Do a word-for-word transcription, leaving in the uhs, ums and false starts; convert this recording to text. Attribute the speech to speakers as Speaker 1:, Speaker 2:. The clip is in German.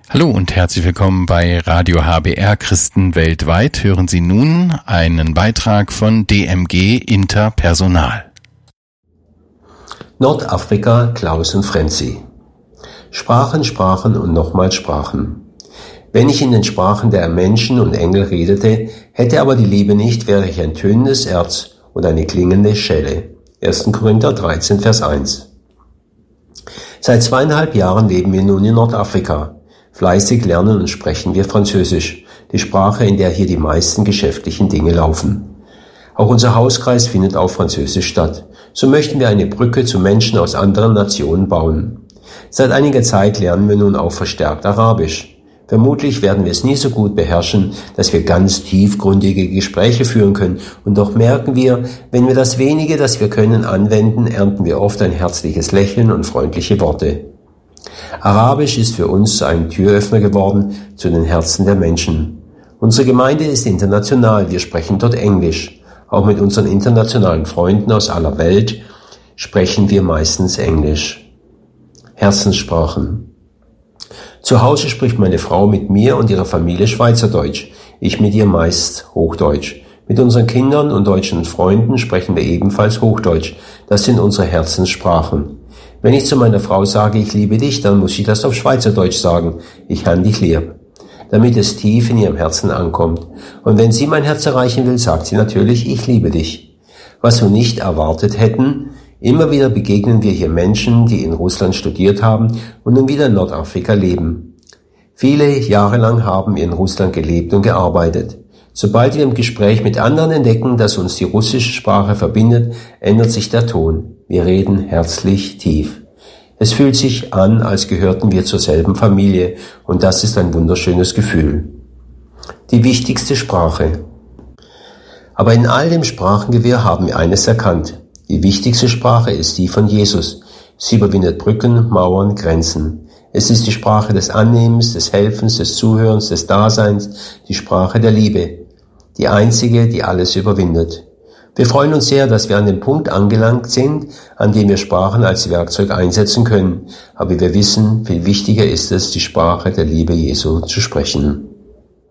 Speaker 1: Hallo und herzlich willkommen bei Radio H B R Christen weltweit. Hören Sie nun einen Beitrag von D M G Interpersonal.
Speaker 2: Nordafrika, Klaus und Frenzy. Sprachen, Sprachen und nochmals Sprachen. Wenn ich in den Sprachen der Menschen und Engel redete, hätte aber die Liebe nicht, wäre ich ein tönendes Erz und eine klingende Schelle. erster Korinther dreizehn, Vers eins. Seit zweieinhalb Jahren leben wir nun in Nordafrika. Fleißig lernen und sprechen wir Französisch, die Sprache, in der hier die meisten geschäftlichen Dinge laufen. Auch unser Hauskreis findet auf Französisch statt. So möchten wir eine Brücke zu Menschen aus anderen Nationen bauen. Seit einiger Zeit lernen wir nun auch verstärkt Arabisch. Vermutlich werden wir es nie so gut beherrschen, dass wir ganz tiefgründige Gespräche führen können. Und doch merken wir, wenn wir das wenige, das wir können, anwenden, ernten wir oft ein herzliches Lächeln und freundliche Worte. Arabisch ist für uns ein Türöffner geworden zu den Herzen der Menschen. Unsere Gemeinde ist international, wir sprechen dort Englisch. Auch mit unseren internationalen Freunden aus aller Welt sprechen wir meistens Englisch. Herzenssprachen. Zu Hause spricht meine Frau mit mir und ihrer Familie Schweizerdeutsch, ich mit ihr meist Hochdeutsch. Mit unseren Kindern und deutschen Freunden sprechen wir ebenfalls Hochdeutsch. Das sind unsere Herzenssprachen. Wenn ich zu meiner Frau sage, ich liebe dich, dann muss ich das auf Schweizerdeutsch sagen, ich han dich lieb, damit es tief in ihrem Herzen ankommt. Und wenn sie mein Herz erreichen will, sagt sie natürlich, ich liebe dich. Was wir nicht erwartet hätten, immer wieder begegnen wir hier Menschen, die in Russland studiert haben und nun wieder in Nordafrika leben. Viele Jahre lang haben wir in Russland gelebt und gearbeitet. Sobald wir im Gespräch mit anderen entdecken, dass uns die russische Sprache verbindet, ändert sich der Ton. Wir reden herzlich tief. Es fühlt sich an, als gehörten wir zur selben Familie, und das ist ein wunderschönes Gefühl. Die wichtigste Sprache. Aber in all dem Sprachengewirr haben wir eines erkannt. Die wichtigste Sprache ist die von Jesus. Sie überwindet Brücken, Mauern, Grenzen. Es ist die Sprache des Annehmens, des Helfens, des Zuhörens, des Daseins, die Sprache der Liebe. Die einzige, die alles überwindet. Wir freuen uns sehr, dass wir an dem Punkt angelangt sind, an dem wir Sprachen als Werkzeug einsetzen können. Aber wir wissen, viel wichtiger ist es, die Sprache der Liebe Jesu zu sprechen.